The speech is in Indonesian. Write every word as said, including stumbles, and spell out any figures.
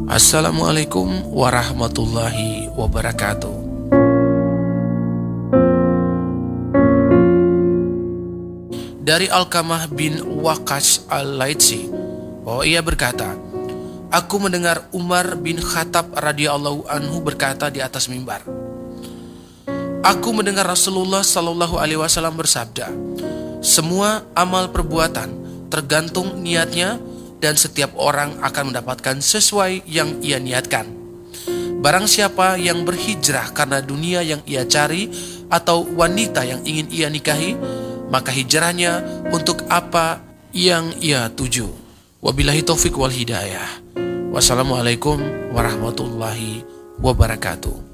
Assalamualaikum warahmatullahi wabarakatuh. Dari Alqamah bin Waqqas al-Laitsi, bahwa ia berkata, aku mendengar Umar bin Khattab radhiyallahu anhu berkata di atas mimbar, aku mendengar Rasulullah sallallahu alaihi wasallam bersabda, semua amal perbuatan tergantung niatnya, dan setiap orang akan mendapatkan sesuai yang ia niatkan. Barang siapa yang berhijrah karena dunia yang ia cari atau wanita yang ingin ia nikahi, maka hijrahnya untuk apa yang ia tuju. Wabillahi taufik wal hidayah. Wassalamualaikum warahmatullahi wabarakatuh.